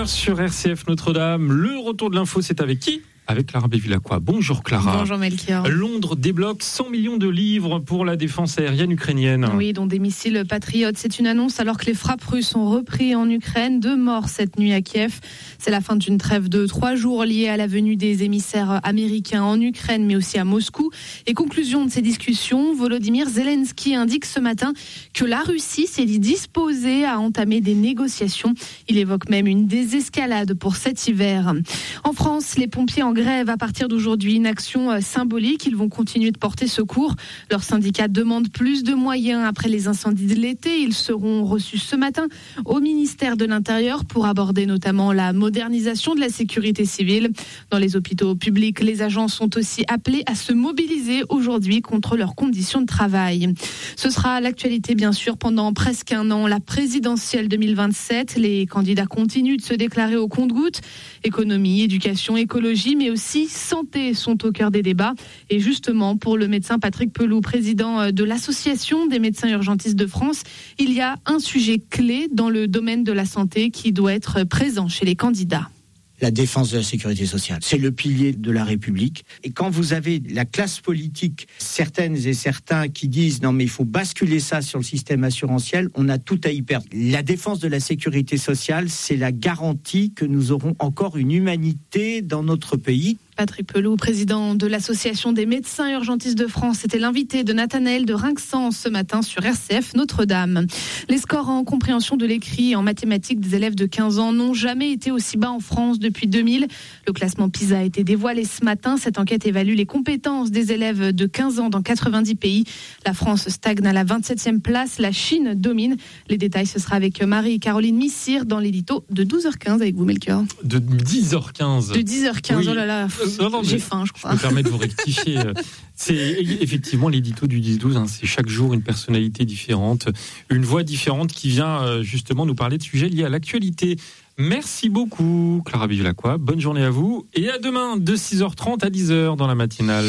8h sur RCF Notre-Dame. Le retour de l'info, c'est avec qui ? Avec Clara Bévilacqua. Bonjour Clara. Bonjour Melchior. Londres débloque 100 millions de livres pour la défense aérienne ukrainienne. Oui, dont des missiles patriotes. C'est une annonce alors que les frappes russes ont repris en Ukraine. 2 morts cette nuit à Kiev. C'est la fin d'une trêve de 3 jours liée à la venue des émissaires américains en Ukraine, mais aussi à Moscou. Et conclusion de ces discussions, Volodymyr Zelensky indique ce matin que la Russie s'est disposée à entamer des négociations. Il évoque même une désescalade pour cet hiver. En France, les pompiers en grève à partir d'aujourd'hui, une action symbolique. Ils vont continuer de porter secours. Leur syndicat demande plus de moyens après les incendies de l'été. Ils seront reçus ce matin au ministère de l'Intérieur pour aborder notamment la modernisation de la sécurité civile. Dans les hôpitaux publics, les agents sont aussi appelés à se mobiliser aujourd'hui contre leurs conditions de travail. Ce sera l'actualité bien sûr pendant presque un an. La présidentielle 2027, les candidats continuent de se déclarer au compte-gouttes. Économie, éducation, écologie, mais aussi santé sont au cœur des débats. Et justement, pour le médecin Patrick Pelloux, président de l'Association des médecins urgentistes de France, il y a un sujet clé dans le domaine de la santé qui doit être présent chez les candidats. La défense de la sécurité sociale. C'est le pilier de la République. Et quand vous avez la classe politique, certaines et certains qui disent non mais il faut basculer ça sur le système assurantiel, on a tout à y perdre. La défense de la sécurité sociale, c'est la garantie que nous aurons encore une humanité dans notre pays. Patrick Pelloux, président de l'Association des médecins urgentistes de France, était l'invité de Nathanaël de Rinxan ce matin sur RCF Notre-Dame. Les scores en compréhension de l'écrit et en mathématiques des élèves de 15 ans n'ont jamais été aussi bas en France depuis 2000. Le classement PISA a été dévoilé ce matin. Cette enquête évalue les compétences des élèves de 15 ans dans 90 pays. La France stagne à la 27e place. La Chine domine. Les détails, ce sera avec Marie-Caroline Missire dans l'édito de 12h15 avec vous, Melchior. De 10h15. De 10h15, oui. Oh là là. Non, j'ai faim, je crois. Je me permets de vous rectifier. C'est effectivement l'édito du 10-12. Hein, c'est chaque jour une personnalité différente, une voix différente qui vient justement nous parler de sujets liés à l'actualité. Merci beaucoup, Clara Bévilacqua. Bonne journée à vous. Et à demain, de 6h30 à 10h dans la matinale.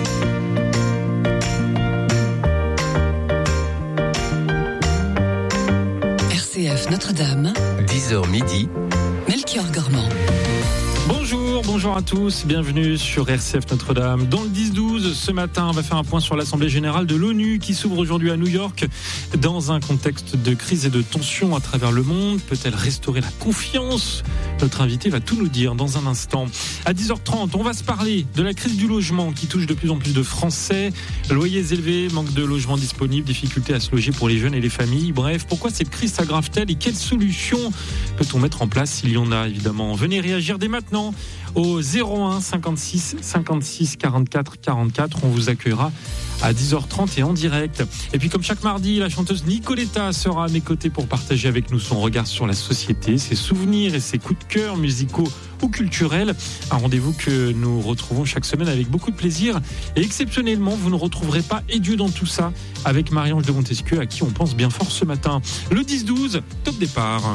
RCF Notre-Dame. 10h midi. Melchior Gormand. Bonjour à tous, bienvenue sur RCF Notre-Dame. Dans le 10-12, ce matin, on va faire un point sur l'Assemblée Générale de l'ONU qui s'ouvre aujourd'hui à New York. Dans un contexte de crise et de tension à travers le monde, peut-elle restaurer la confiance ? Notre invité va tout nous dire dans un instant. À 10h30, on va se parler de la crise du logement qui touche de plus en plus de Français. Loyers élevés, manque de logements disponibles, difficultés à se loger pour les jeunes et les familles. Bref, pourquoi cette crise s'aggrave-t-elle et quelles solutions peut-on mettre en place s'il y en a évidemment ? Venez réagir dès maintenant au 01 56 56 44 44. On vous accueillera à 10h30 et en direct. Et puis comme chaque mardi, la chanteuse Nicoletta sera à mes côtés pour partager avec nous son regard sur la société, ses souvenirs et ses coups de cœur musicaux ou culturels. Un rendez-vous que nous retrouvons chaque semaine avec beaucoup de plaisir. Et exceptionnellement, vous ne retrouverez pas Et Dieu dans tout ça avec Marie-Ange de Montesquieu à qui on pense bien fort ce matin. Le 10-12, top départ.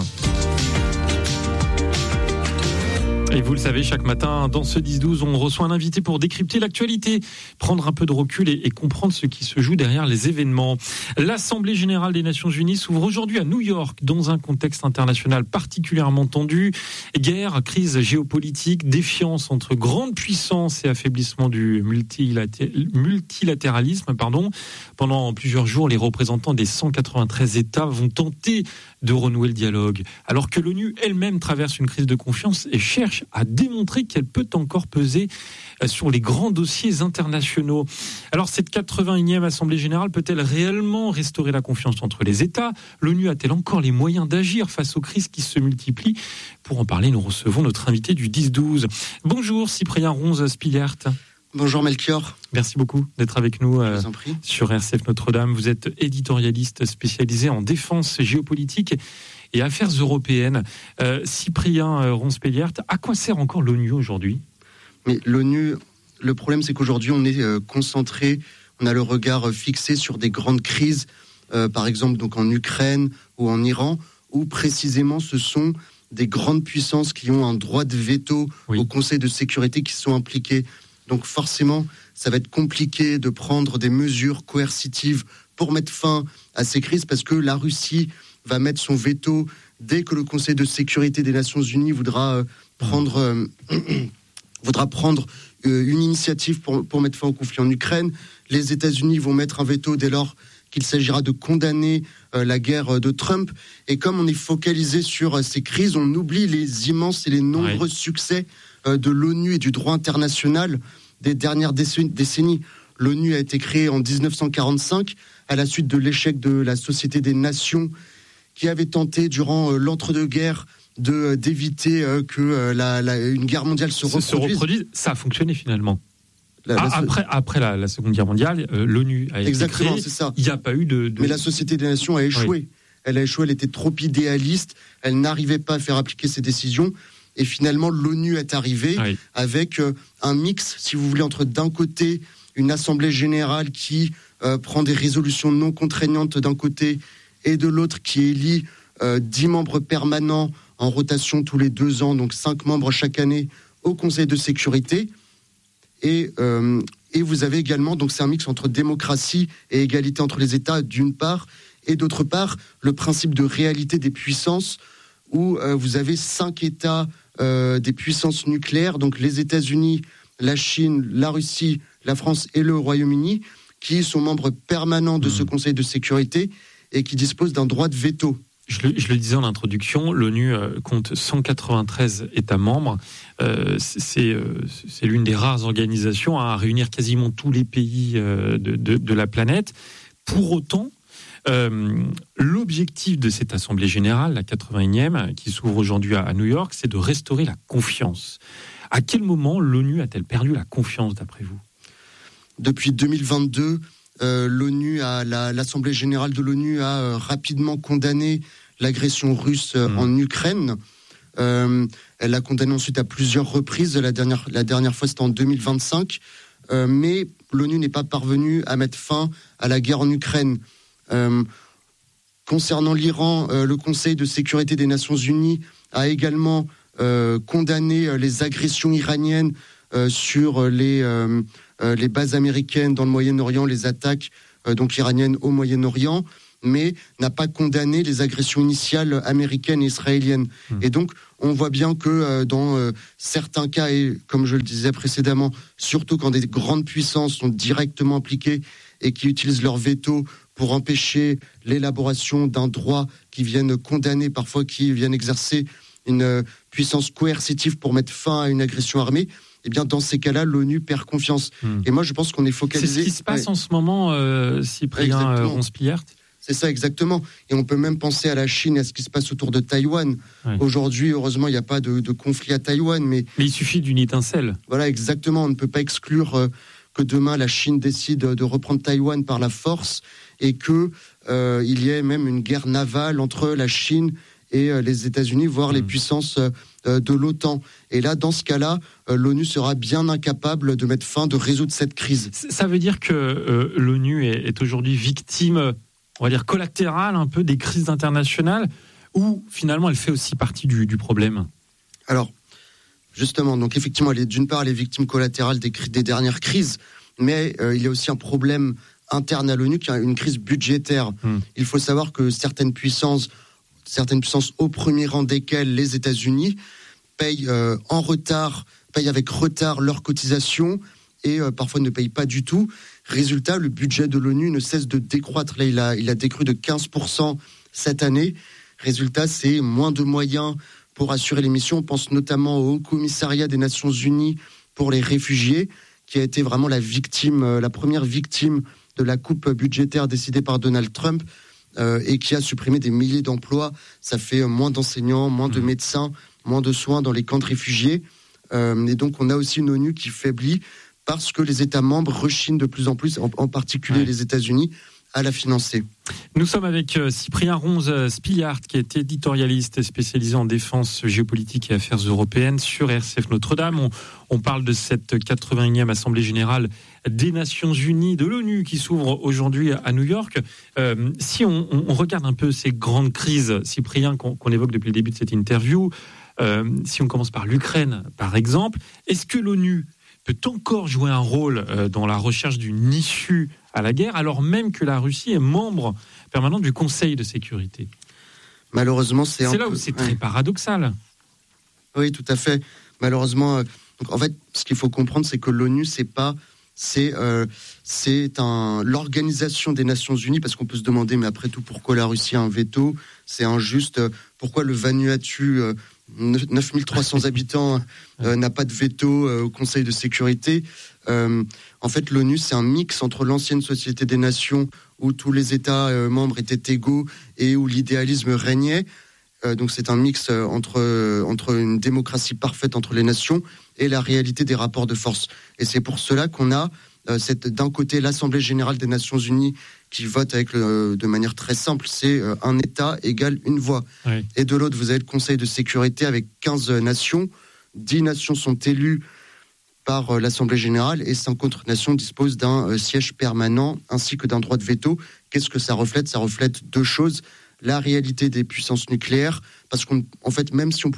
Et vous le savez, chaque matin, dans ce 10-12, on reçoit un invité pour décrypter l'actualité, prendre un peu de recul et comprendre ce qui se joue derrière les événements. L'Assemblée Générale des Nations Unies s'ouvre aujourd'hui à New York, dans un contexte international particulièrement tendu. Guerre, crise géopolitique, défiance entre grandes puissances et affaiblissement du multilatéralisme. Pendant plusieurs jours, les représentants des 193 États vont tenter de renouer le dialogue, alors que l'ONU elle-même traverse une crise de confiance et cherche à démontrer qu'elle peut encore peser sur les grands dossiers internationaux. Alors cette 81e Assemblée Générale peut-elle réellement restaurer la confiance entre les États ? L'ONU a-t-elle encore les moyens d'agir face aux crises qui se multiplient ? Pour en parler, nous recevons notre invité du 10-12. Bonjour Cyprien Ronze-Spiliert. Bonjour Melchior. Merci beaucoup d'être avec nous sur RCF Notre-Dame. Vous êtes éditorialiste spécialisé en défense géopolitique et affaires européennes. Cyprien Ronze-Spiliert, à quoi sert encore l'ONU aujourd'hui ? Mais l'ONU, le problème c'est qu'aujourd'hui on est concentré, on a le regard fixé sur des grandes crises, par exemple donc en Ukraine ou en Iran, où précisément ce sont des grandes puissances qui ont un droit de veto au Conseil de sécurité qui sont impliquées. Donc forcément, ça va être compliqué de prendre des mesures coercitives pour mettre fin à ces crises parce que la Russie va mettre son veto dès que le Conseil de sécurité des Nations Unies voudra prendre une initiative pour mettre fin au conflit en Ukraine, les États-Unis vont mettre un veto dès lors qu'il s'agira de condamner la guerre de Trump. Et comme on est focalisé sur ces crises, on oublie les immenses et les nombreux succès de l'ONU et du droit international des dernières décennies. L'ONU a été créée en 1945 à la suite de l'échec de la Société des Nations qui avait tenté durant l'entre-deux-guerres d'éviter que une guerre mondiale se reproduise. Ça a fonctionné finalement. Après la Seconde Guerre mondiale, l'ONU a été créée. C'est ça. Il n'y a pas eu de... Mais la Société des Nations a échoué. Oui. Elle a échoué, elle était trop idéaliste, elle n'arrivait pas à faire appliquer ses décisions. Et finalement, l'ONU est arrivée avec un mix, si vous voulez, entre d'un côté une assemblée générale qui prend des résolutions non contraignantes d'un côté et de l'autre qui élit 10 membres permanents en rotation tous les 2 ans, donc 5 membres chaque année au Conseil de sécurité. Et vous avez également, donc c'est un mix entre démocratie et égalité entre les États d'une part, et d'autre part, le principe de réalité des puissances, où vous avez 5 États des puissances nucléaires, donc les États-Unis, la Chine, la Russie, la France et le Royaume-Uni, qui sont membres permanents de ce Conseil de sécurité et qui disposent d'un droit de veto. Je le disais en introduction, l'ONU compte 193 États membres. C'est l'une des rares organisations à réunir quasiment tous les pays de la planète. Pour autant, l'objectif de cette Assemblée générale, la 81e, qui s'ouvre aujourd'hui à New York, c'est de restaurer la confiance. À quel moment l'ONU a-t-elle perdu la confiance, d'après vous ? Depuis 2022, l'Assemblée générale de l'ONU a rapidement condamné l'agression russe en Ukraine. Elle l'a condamné ensuite à plusieurs reprises. La dernière fois, c'était en 2025. Mais l'ONU n'est pas parvenue à mettre fin à la guerre en Ukraine. Concernant l'Iran, le Conseil de sécurité des Nations Unies a également condamné les agressions iraniennes sur les bases américaines dans le Moyen-Orient, les attaques iraniennes au Moyen-Orient, mais n'a pas condamné les agressions initiales américaines et israéliennes. Et donc, on voit bien que dans certains cas, et comme je le disais précédemment, surtout quand des grandes puissances sont directement impliquées et qui utilisent leur veto pour empêcher l'élaboration d'un droit, qui viennent condamner, parfois qui viennent exercer une puissance coercitive pour mettre fin à une agression armée, eh bien, dans ces cas-là, l'ONU perd confiance. Et moi, je pense qu'on est focalisé... C'est ce qui se passe en ce moment, Cyprien Ronspillart. C'est ça, exactement. Et on peut même penser à la Chine et à ce qui se passe autour de Taïwan. Aujourd'hui, heureusement, il n'y a pas de conflit à Taïwan. Mais il suffit d'une étincelle. Voilà, exactement. On ne peut pas exclure que demain, la Chine décide de reprendre Taïwan par la force et qu'il y ait même une guerre navale entre la Chine et les États-Unis, voire les puissances de l'OTAN. Et là, dans ce cas-là, l'ONU sera bien incapable de mettre fin, de résoudre cette crise. Ça veut dire que l'ONU est aujourd'hui victime, on va dire collatérale un peu des crises internationales, ou finalement elle fait aussi partie du problème ? Alors, justement, donc effectivement, d'une part, elle est victime collatérale des dernières crises, mais il y a aussi un problème interne à l'ONU qui est une crise budgétaire. Il faut savoir que certaines puissances, au premier rang desquelles les États-Unis, payent avec retard leurs cotisations et parfois ne payent pas du tout. Résultat, le budget de l'ONU ne cesse de décroître. Là, il a décru de 15% cette année. Résultat, c'est moins de moyens pour assurer les missions. On pense notamment au Haut Commissariat des Nations Unies pour les réfugiés, qui a été vraiment la première victime de la coupe budgétaire décidée par Donald Trump et qui a supprimé des milliers d'emplois. Ça fait moins d'enseignants, moins de médecins, moins de soins dans les camps de réfugiés. Et donc, on a aussi une ONU qui faiblit parce que les États membres rechignent de plus en plus, en particulier les États-Unis, à la financer. Nous sommes avec Cyprien Ronspillart, qui est éditorialiste spécialisé en défense géopolitique et affaires européennes sur RCF Notre-Dame. On parle de cette 81e Assemblée Générale des Nations Unies, de l'ONU, qui s'ouvre aujourd'hui à New York. Si on regarde un peu ces grandes crises, Cyprien, qu'on évoque depuis le début de cette interview, si on commence par l'Ukraine, par exemple, est-ce que l'ONU peut encore jouer un rôle dans la recherche d'une issue à la guerre, alors même que la Russie est membre permanent du Conseil de sécurité ? Malheureusement, c'est là où c'est très paradoxal. Oui, tout à fait. Malheureusement, donc en fait, ce qu'il faut comprendre, c'est que l'ONU, c'est l'organisation des Nations Unies, parce qu'on peut se demander, mais après tout, pourquoi la Russie a un veto ? C'est injuste. Pourquoi le Vanuatu, 9300 habitants, n'a pas de veto au Conseil de sécurité ? En fait, l'ONU, c'est un mix entre l'ancienne Société des Nations, où tous les États membres étaient égaux et où l'idéalisme régnait. Donc c'est un mix entre une démocratie parfaite entre les nations et la réalité des rapports de force. Et c'est pour cela qu'on a d'un côté l'Assemblée générale des Nations Unies qui vote de manière très simple, c'est un État égale une voix. Oui. Et de l'autre, vous avez le Conseil de sécurité avec 15 nations. 10 nations sont élues par l'Assemblée générale et 5 autres nations disposent d'un siège permanent ainsi que d'un droit de veto. Qu'est-ce que ça reflète ? Ça reflète deux choses. La réalité des puissances nucléaires, parce qu'en fait, même si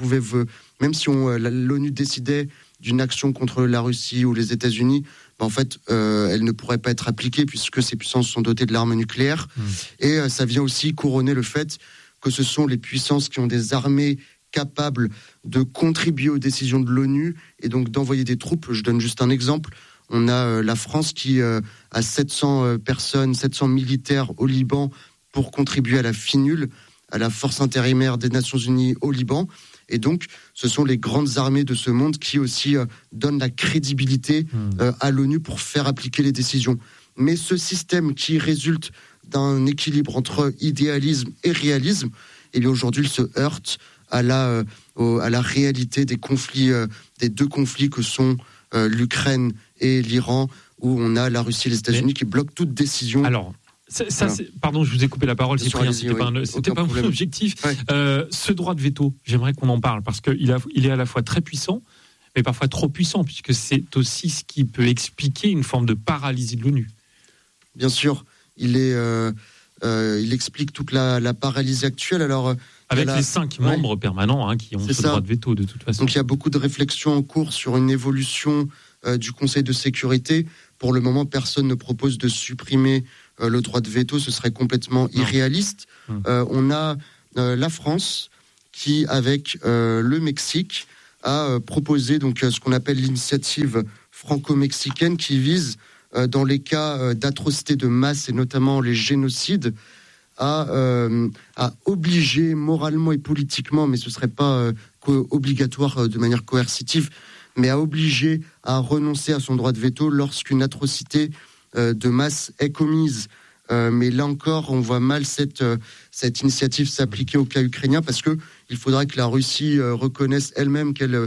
l'ONU décidait d'une action contre la Russie ou les États-Unis, en fait, elle ne pourrait pas être appliquée puisque ces puissances sont dotées de l'arme nucléaire. Et ça vient aussi couronner le fait que ce sont les puissances qui ont des armées capables de contribuer aux décisions de l'ONU et donc d'envoyer des troupes. Je donne juste un exemple. On a la France qui a 700 personnes, 700 militaires au Liban pour contribuer à la FINUL, à la force intérimaire des Nations Unies au Liban. Et donc, ce sont les grandes armées de ce monde qui aussi donnent la crédibilité à l'ONU pour faire appliquer les décisions. Mais ce système qui résulte d'un équilibre entre idéalisme et réalisme, eh bien aujourd'hui, il se heurte à la réalité des conflits, des deux conflits que sont l'Ukraine et l'Iran, où on a la Russie et les États-Unis qui bloquent toute décision. Alors, pardon, je vous ai coupé la parole, Cyprien, c'était pas mon objectif. Ouais. Ce droit de veto, j'aimerais qu'on en parle, parce qu'il est à la fois très puissant, mais parfois trop puissant, puisque c'est aussi ce qui peut expliquer une forme de paralysie de l'ONU. Bien sûr, il explique toute la paralysie actuelle. Alors, avec les 5 membres permanents qui ont ce droit de veto, de toute façon. Donc il y a beaucoup de réflexions en cours sur une évolution du Conseil de sécurité. Pour le moment, personne ne propose de supprimer le droit de veto, ce serait complètement irréaliste. On a la France qui, avec le Mexique, a proposé donc ce qu'on appelle l'initiative franco-mexicaine qui vise, dans les cas d'atrocités de masse et notamment les génocides, à obliger moralement et politiquement, mais ce ne serait pas obligatoire de manière coercitive, mais à obliger à renoncer à son droit de veto lorsqu'une atrocité de masse est commise. Mais là encore, on voit mal cette initiative s'appliquer au cas ukrainien parce qu'il faudrait que la Russie reconnaisse elle-même qu'elle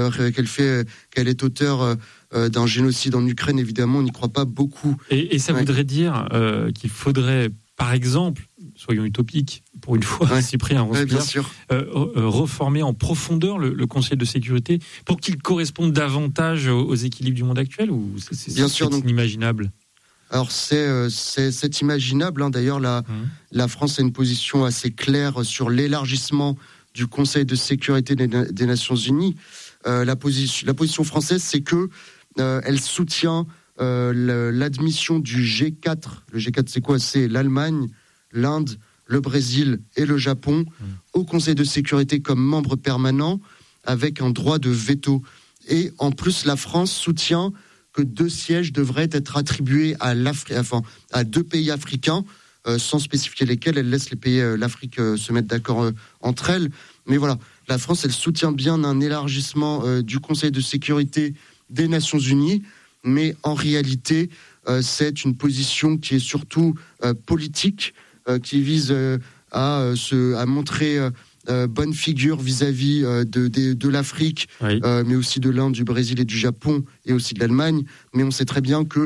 est auteur d'un génocide en Ukraine. Évidemment, on n'y croit pas beaucoup. Et ça voudrait dire qu'il faudrait, par exemple, soyons utopiques pour une fois, Cyprien Rospierre, reformer en profondeur le Conseil de sécurité pour qu'il corresponde davantage aux équilibres du monde actuel, ou c'est inimaginable? Alors c'est imaginable. D'ailleurs, la France a une position assez claire sur l'élargissement du Conseil de sécurité des Nations Unies. La position française, c'est que elle soutient l'admission du G4. Le G4, c'est quoi ? C'est l'Allemagne, l'Inde, le Brésil et le Japon au Conseil de sécurité comme membre permanent avec un droit de veto. Et en plus, la France soutient que 2 sièges devraient être attribués à 2 pays africains, sans spécifier lesquels. Elle laisse les pays l'Afrique se mettre d'accord entre elles. Mais voilà, la France, elle soutient bien un élargissement du Conseil de sécurité des Nations Unies, mais en réalité, c'est une position qui est surtout politique, qui vise à montrer bonne figure vis-à-vis de l'Afrique, mais aussi de l'Inde, du Brésil et du Japon, et aussi de l'Allemagne. Mais on sait très bien que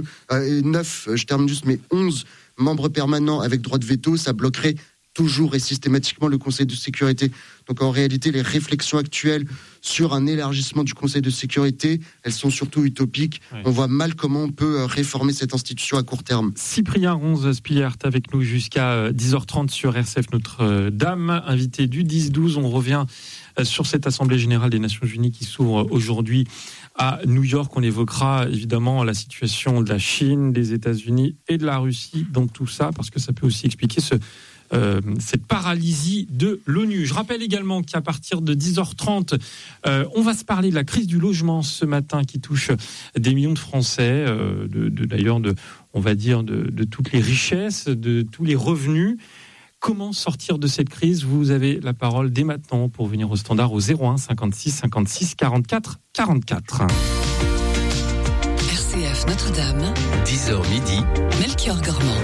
11 membres permanents avec droit de veto, ça bloquerait toujours et systématiquement le Conseil de sécurité. Donc en réalité, les réflexions actuelles sur un élargissement du Conseil de sécurité, elles sont surtout utopiques. On voit mal comment on peut réformer cette institution à court terme. Cyprien Ronze-Spillaert avec nous jusqu'à 10h30 sur RCF Notre-Dame, invité du 10-12. On revient sur cette Assemblée Générale des Nations Unies qui s'ouvre aujourd'hui à New York. On évoquera évidemment la situation de la Chine, des États-Unis et de la Russie dans tout ça, parce que ça peut aussi expliquer cette paralysie de l'ONU. Je rappelle également qu'à partir de 10h30, on va se parler de la crise du logement ce matin qui touche des millions de Français, on va dire de toutes les richesses, de tous les revenus. Comment sortir de cette crise ? Vous avez la parole dès maintenant pour venir au standard au 01 56 56 44 44. RCF Notre-Dame, 10h midi, Melchior Gormand.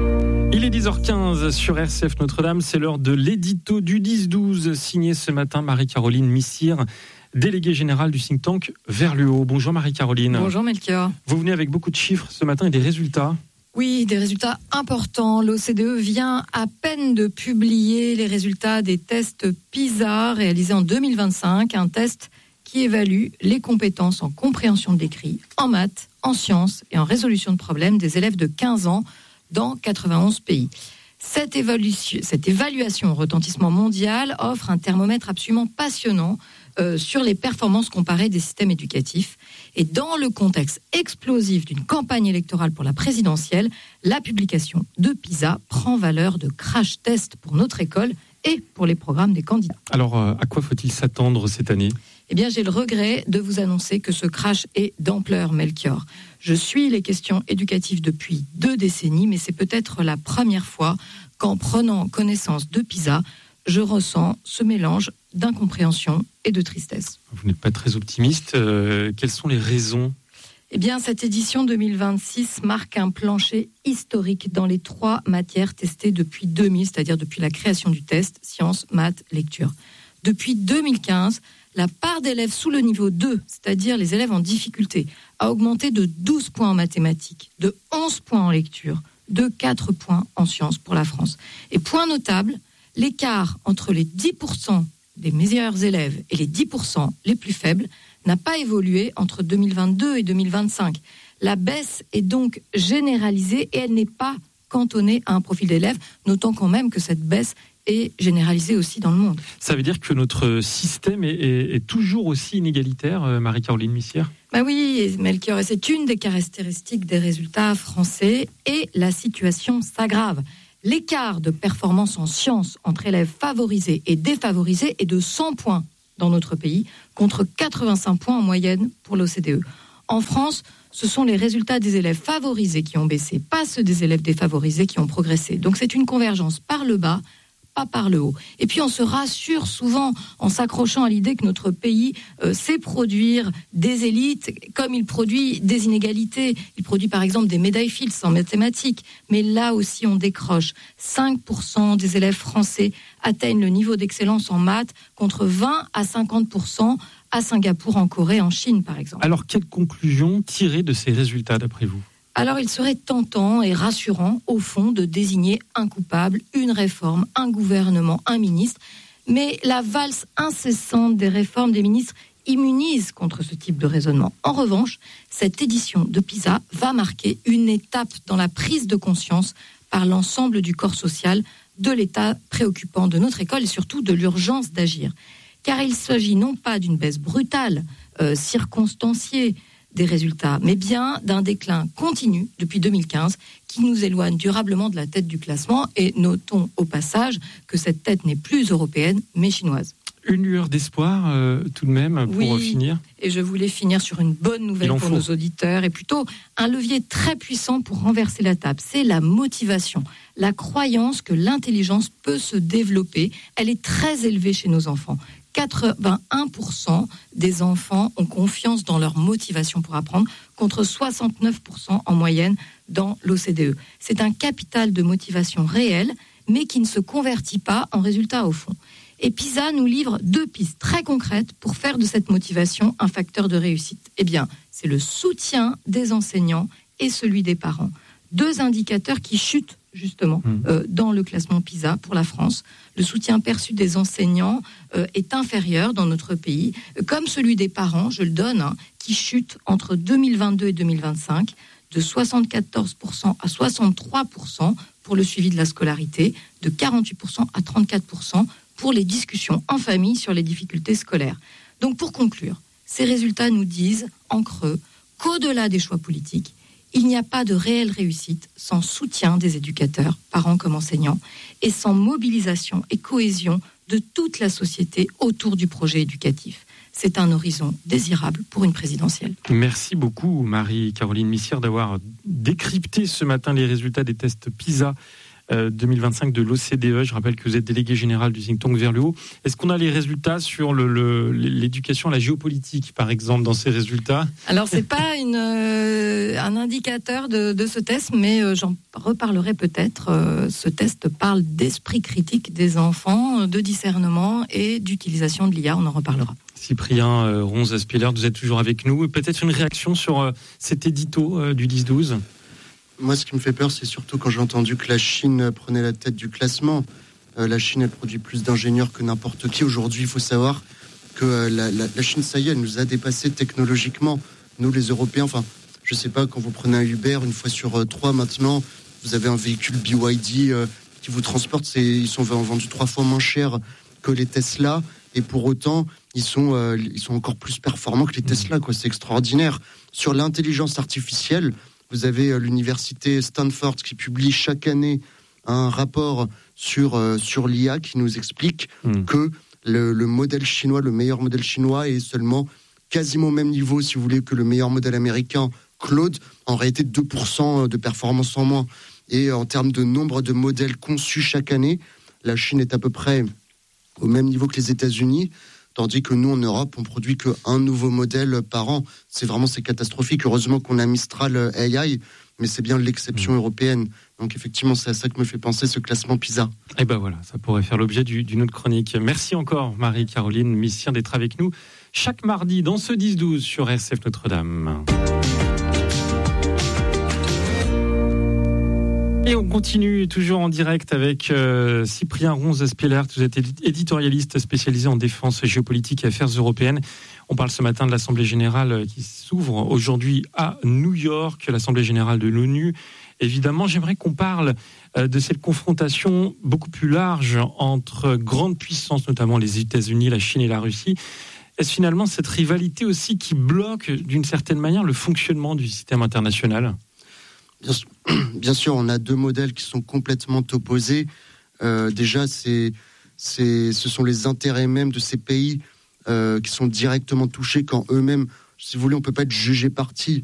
Il est 10h15 sur RCF Notre-Dame, c'est l'heure de l'édito du 10-12, signé ce matin Marie-Caroline Missire, déléguée générale du think tank Vers le haut. Bonjour Marie-Caroline. Bonjour Melchior. Vous venez avec beaucoup de chiffres ce matin et des résultats. Oui, des résultats importants. L'OCDE vient à peine de publier les résultats des tests PISA réalisés en 2025, un test qui évalue les compétences en compréhension de l'écrit, en maths, en sciences et en résolution de problèmes des élèves de 15 ans dans 91 pays. Cette évaluation au retentissement mondial offre un thermomètre absolument passionnant sur les performances comparées des systèmes éducatifs. Et dans le contexte explosif d'une campagne électorale pour la présidentielle, la publication de PISA prend valeur de crash test pour notre école et pour les programmes des candidats. Alors, à quoi faut-il s'attendre cette année ? Eh bien, j'ai le regret de vous annoncer que ce crash est d'ampleur, Melchior. Je suis les questions éducatives depuis 2 décennies, mais c'est peut-être la première fois qu'en prenant connaissance de PISA, je ressens ce mélange d'incompréhension et de tristesse. Vous n'êtes pas très optimiste. Quelles sont les raisons ? Eh bien, cette édition 2026 marque un plancher historique dans les 3 matières testées depuis 2000, c'est-à-dire depuis la création du test, sciences, maths, lecture. Depuis 2015, la part d'élèves sous le niveau 2, c'est-à-dire les élèves en difficulté, a augmenté de 12 points en mathématiques, de 11 points en lecture, de 4 points en sciences pour la France. Et point notable, l'écart entre les 10% des meilleurs élèves et les 10% les plus faibles n'a pas évolué entre 2022 et 2025. La baisse est donc généralisée et elle n'est pas cantonnée à un profil d'élève, notant quand même que cette baisse est généralisée aussi dans le monde. Ça veut dire que notre système est toujours aussi inégalitaire, Marie-Caroline Missire ? Bah oui, Melchior, et c'est une des caractéristiques des résultats français et la situation s'aggrave. L'écart de performance en sciences entre élèves favorisés et défavorisés est de 100 points dans notre pays, contre 85 points en moyenne pour l'OCDE. En France, ce sont les résultats des élèves favorisés qui ont baissé, pas ceux des élèves défavorisés qui ont progressé. Donc c'est une convergence par le bas, pas par le haut. Et puis on se rassure souvent en s'accrochant à l'idée que notre pays sait produire des élites comme il produit des inégalités. Il produit par exemple des médailles Fields en mathématiques. Mais là aussi on décroche. 5% des élèves français atteignent le niveau d'excellence en maths contre 20 à 50% à Singapour, en Corée, en Chine par exemple. Alors quelle conclusion tirer de ces résultats d'après vous ? Alors il serait tentant et rassurant, au fond, de désigner un coupable, une réforme, un gouvernement, un ministre. Mais la valse incessante des réformes des ministres immunise contre ce type de raisonnement. En revanche, cette édition de PISA va marquer une étape dans la prise de conscience par l'ensemble du corps social de l'état préoccupant de notre école et surtout de l'urgence d'agir. Car il s'agit non pas d'une baisse brutale, circonstanciée, des résultats, mais bien d'un déclin continu depuis 2015 qui nous éloigne durablement de la tête du classement. Et notons au passage que cette tête n'est plus européenne, mais chinoise. Une lueur d'espoir tout de même pour finir. Et je voulais finir sur une bonne nouvelle pour nos auditeurs et plutôt un levier très puissant pour renverser la table. C'est la motivation, la croyance que l'intelligence peut se développer. Elle est très élevée chez nos enfants. 81% des enfants ont confiance dans leur motivation pour apprendre, contre 69% en moyenne dans l'OCDE. C'est un capital de motivation réel, mais qui ne se convertit pas en résultat au fond. Et PISA nous livre 2 pistes très concrètes pour faire de cette motivation un facteur de réussite. Eh bien, c'est le soutien des enseignants et celui des parents. 2 indicateurs qui chutent justement dans le classement PISA pour la France. Le soutien perçu des enseignants est inférieur dans notre pays, comme celui des parents, je le donne, qui chute entre 2022 et 2025 de 74% à 63% pour le suivi de la scolarité, de 48% à 34% pour les discussions en famille sur les difficultés scolaires. Donc pour conclure, ces résultats nous disent en creux qu'au-delà des choix politiques, Il n'y a pas de réelle réussite sans soutien des éducateurs, parents comme enseignants, et sans mobilisation et cohésion de toute la société autour du projet éducatif. C'est un horizon désirable pour une présidentielle. Merci beaucoup Marie-Caroline Missière d'avoir décrypté ce matin les résultats des tests PISA 2025 de l'OCDE. Je rappelle que vous êtes délégué général du think tank Vers le haut. Est-ce qu'on a les résultats sur l'éducation, la géopolitique, par exemple, dans ces résultats ? Alors, c'est pas un indicateur de ce test, mais j'en reparlerai peut-être. Ce test parle d'esprit critique des enfants, de discernement et d'utilisation de l'IA. On en reparlera. Cyprien Ronz-Espilert, vous êtes toujours avec nous. Peut-être une réaction sur cet édito du 10-12 ? Moi, ce qui me fait peur, c'est surtout quand j'ai entendu que la Chine prenait la tête du classement. La Chine, elle produit plus d'ingénieurs que n'importe qui. Aujourd'hui, il faut savoir que la Chine, ça y est, elle nous a dépassés technologiquement. Nous, les Européens, enfin, je sais pas, quand vous prenez un Uber, une fois sur 3 maintenant, vous avez un véhicule BYD qui vous transporte. Ils sont vendus 3 fois moins cher que les Tesla. Et pour autant, ils sont encore plus performants que les Tesla, quoi. C'est extraordinaire. Sur l'intelligence artificielle, vous avez l'université Stanford qui publie chaque année un rapport sur l'IA qui nous explique que le modèle chinois, le meilleur modèle chinois est seulement quasiment au même niveau, si vous voulez, que le meilleur modèle américain, Claude, en réalité 2% de performance en moins. Et en termes de nombre de modèles conçus chaque année, la Chine est à peu près au même niveau que les États-Unis, tandis que nous, en Europe, on produit qu'un nouveau modèle par an. C'est catastrophique. Heureusement qu'on a Mistral AI, mais c'est bien l'exception européenne. Donc effectivement, c'est à ça que me fait penser ce classement PISA. Et ben voilà, ça pourrait faire l'objet d'une autre chronique. Merci encore Marie-Caroline Missière d'être avec nous chaque mardi dans ce 10-12 sur RCF Notre-Dame. Et on continue toujours en direct avec Cyprien Ronz-Espilert. Vous êtes éditorialiste spécialisé en défense géopolitique et affaires européennes. On parle ce matin de l'Assemblée générale qui s'ouvre aujourd'hui à New York, l'Assemblée générale de l'ONU. Évidemment, j'aimerais qu'on parle de cette confrontation beaucoup plus large entre grandes puissances, notamment les États-Unis, la Chine et la Russie. Est-ce finalement cette rivalité aussi qui bloque d'une certaine manière le fonctionnement du système international ? Bien sûr, on a 2 modèles qui sont complètement opposés. Déjà, ce sont les intérêts même de ces pays qui sont directement touchés quand eux-mêmes, si vous voulez, on ne peut pas être jugé parti.